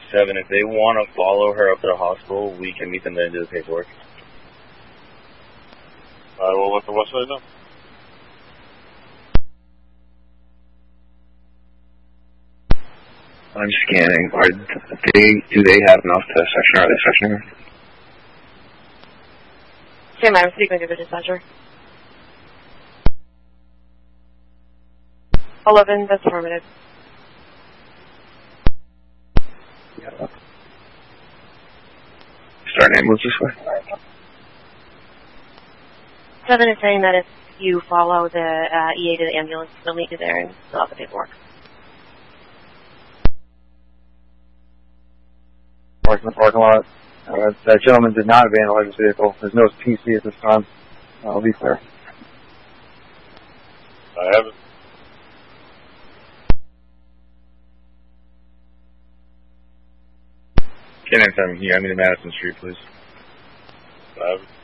7, if they want to follow her up to the hospital, we can meet them there and do the paperwork. Alright, we'll let the west side know. I'm scanning. Do they have enough to section her? Are they sectioning her? Stand by, I'm speaking to the dispatcher. 11, that's affirmative. Yeah. Start ambulance this way. 7 is saying that if you follow the EA to the ambulance, they'll meet you there and fill out the paperwork. Parked in the parking lot. That gentleman did not vandalize his vehicle. There's no PC at this time. I'll be clear. I haven't. Can I tell me, you got me to Madison Street, please? I haven't.